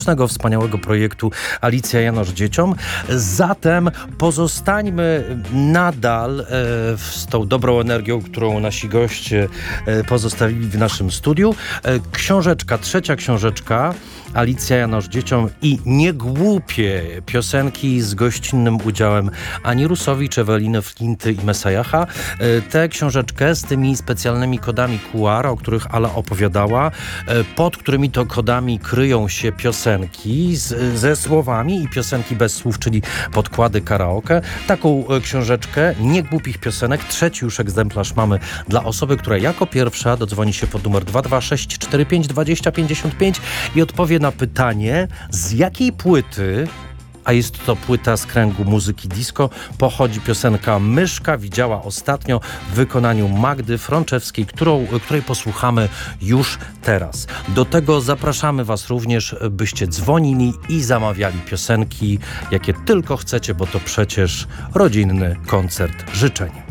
wspaniałego projektu Alicja Janosz Dzieciom. Zatem pozostańmy nadal z tą dobrą energią, którą nasi goście pozostawili w naszym studiu. Trzecia książeczka Alicja Janosz Dzieciom i niegłupie piosenki z gościnnym udziałem Ani Rusowicz, Eweliny Flinty i Mesajaha. Tę książeczkę z tymi specjalnymi kodami QR, o których Ala opowiadała, pod którymi to kodami kryją się piosenki ze słowami i piosenki bez słów, czyli podkłady karaoke. Taką książeczkę niegłupich piosenek, trzeci już egzemplarz mamy dla osoby, która jako pierwsza dodzwoni się pod numer 22645 2055 i odpowie na pytanie, z jakiej płyty, a jest to płyta z kręgu muzyki disco, pochodzi piosenka Myszka widziała ostatnio w wykonaniu Magdy Frączewskiej, której posłuchamy już teraz. Do tego zapraszamy Was również, byście dzwonili i zamawiali piosenki, jakie tylko chcecie, bo to przecież rodzinny koncert życzeń.